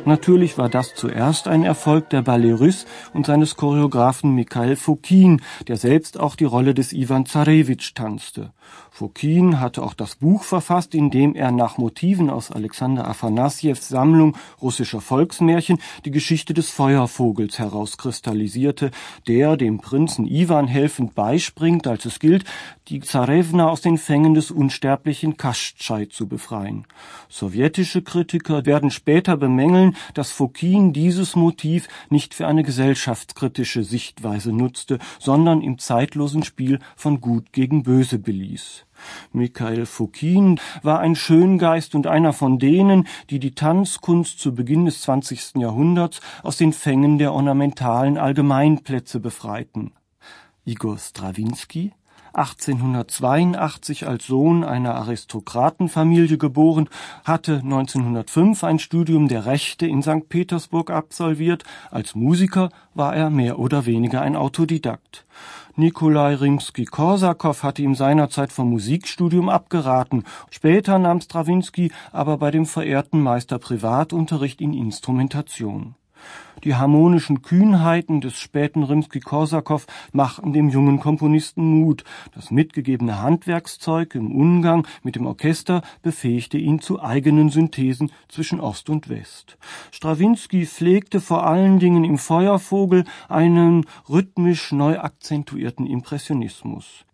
Natürlich war das zuerst ein Erfolg der Ballet Russe und seines Choreografen Mikhail Fokin, der selbst auch die Rolle des Iwan Zarewitsch tanzte. Fokin hatte auch das Buch verfasst, in dem er nach Motiven aus Alexander Afanassjews Sammlung russischer Volksmärchen die Geschichte des Feuervogels herauskristallisierte, der dem Prinzen Iwan helfend beispringt, als es gilt, die Zarewna aus den Fängen des unsterblichen Kaschtschai zu befreien. Sowjetische Kritiker werden später bemängeln, dass Fokin dieses Motiv nicht für eine gesellschaftskritische Sichtweise nutzte, sondern im zeitlosen Spiel von Gut gegen Böse beließ. Mikhail Fokin war ein Schöngeist und einer von denen, die die Tanzkunst zu Beginn des 20. Jahrhunderts aus den Fängen der ornamentalen Allgemeinplätze befreiten. Igor Strawinsky, 1882 als Sohn einer Aristokratenfamilie geboren, hatte 1905 ein Studium der Rechte in St. Petersburg absolviert. Als Musiker war er mehr oder weniger ein Autodidakt. Nikolai Rimski-Korsakow hatte ihm seinerzeit vom Musikstudium abgeraten. Später nahm Strawinsky aber bei dem verehrten Meister Privatunterricht in Instrumentation. Die harmonischen Kühnheiten des späten Rimski-Korsakow machten dem jungen Komponisten Mut. Das mitgegebene Handwerkszeug im Umgang mit dem Orchester befähigte ihn zu eigenen Synthesen zwischen Ost und West. Strawinsky pflegte vor allen Dingen im Feuervogel einen rhythmisch neu akzentuierten Impressionismus.